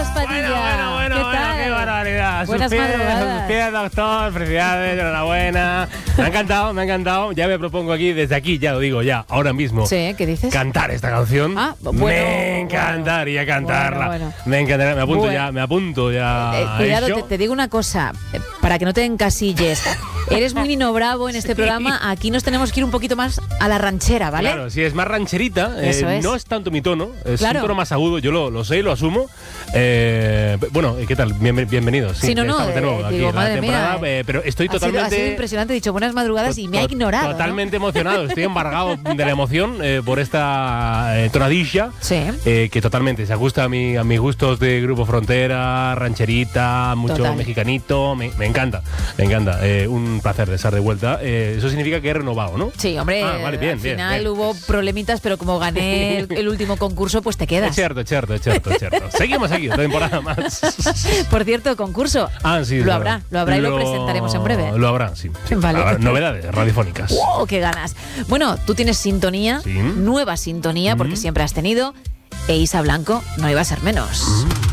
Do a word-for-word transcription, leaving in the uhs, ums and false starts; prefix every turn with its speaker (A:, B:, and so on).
A: Carlos Padilla.
B: Bueno, bueno, bueno,
A: ¿Qué
B: bueno,
A: tal?
B: qué barbaridad.
A: Buenas
B: sus pies,
A: madrugadas.
B: sus pies, doctor, felicidades, enhorabuena. Me ha encantado, me ha encantado. Ya me propongo aquí, desde aquí, ya lo digo, ya, ahora mismo.
A: Sí, ¿qué dices?
B: Cantar esta canción.
A: Ah, bueno,
B: me encantaría cantarla.
A: bueno, bueno.
B: Me encantaría, me apunto
A: Bueno.
B: ya, me apunto ya.
A: Eh,
B: a
A: cuidado,
B: ello.
A: te, te digo una cosa, eh, para que no te encasilles. Eres muy Nino Bravo en este programa. Aquí nos tenemos que ir un poquito más a la ranchera, ¿vale?
B: Claro, si es más rancherita, eh,
A: Eso es.
B: no es tanto mi tono, es
A: Claro.
B: un tono más agudo, yo lo, lo sé y lo asumo. Eh, bueno, ¿qué tal? Bien- bienvenidos.
A: Sí, no, no,
B: estamos de nuevo
A: eh,
B: aquí
A: digo,
B: en la
A: madre
B: temporada,
A: mía,
B: eh, pero estoy
A: Ha sido,
B: totalmente...
A: ha sido impresionante, he dicho buenas madrugadas y me ha
B: to-
A: ignorado. ¿no?
B: Totalmente emocionado, estoy embargado de la emoción eh, por esta eh, tonadilla,
A: Sí.
B: eh, que totalmente se ajusta a, mi, a mis gustos de Grupo Frontera, rancherita, mucho
A: Total.
B: mexicanito, me, me encanta, me encanta. Eh, un placer de estar de vuelta. Eh, eso significa que he renovado, ¿no?
A: Sí, hombre,
B: Ah, vale, bien,
A: al
B: bien,
A: final
B: bien.
A: hubo problemitas, pero como gané el, el último concurso, pues te
B: Es
A: quedas.
B: cierto, es cierto, es cierto, es cierto. Seguimos aquí, otra temporada más.
A: Por cierto, concurso.
B: Ah, sí.
A: Lo
B: claro.
A: habrá, lo habrá y lo presentaremos en breve.
B: Lo habrá, sí. sí.
A: Vale.
B: Habrá novedades radiofónicas.
A: ¡Wow! ¡Qué ganas! Bueno, tú tienes sintonía,
B: Sí.
A: nueva sintonía, porque
B: Mm.
A: siempre has tenido, e Isa Blanco no iba a ser menos.
B: Mm.